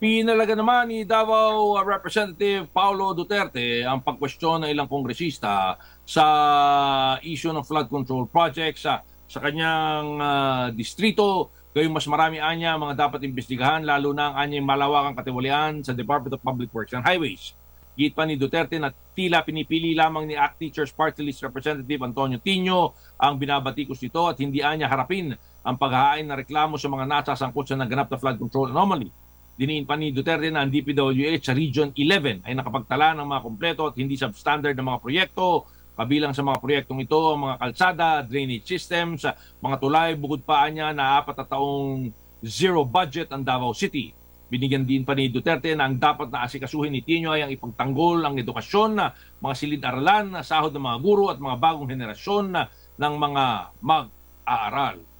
Pinalaga naman ni Davao Representative Paulo Duterte ang pagkwestiyon ng ilang kongresista sa issue ng flood control project sa kanyang distrito. Gayong mas marami anya mga dapat imbestigahan, lalo na ang anyang malawakang katiwalian sa Department of Public Works and Highways. Git pa ni Duterte na tila pinipili lamang ni ACT Teachers Party List Representative Antonio Tino ang binabatikos nito at hindi anya harapin ang paghahain na reklamo sa mga nasasangkot sa naganap na flood control anomaly. Diniin pa ni Duterte na ang DPWH sa Region 11 ay nakapagtala ng mga kompleto at hindi substandard na mga proyekto. Kabilang sa mga proyektong ito ang mga kalsada, drainage systems, mga tulay, bukod pa niya na 4 na taong zero budget ang Davao City. Binigyan din pa ni Duterte na ang dapat na asikasuhin ni Tino ay ang ipagtanggol ang edukasyon, mga silid-aralan, sahod ng mga guro at mga bagong henerasyon ng mga mag-aaral.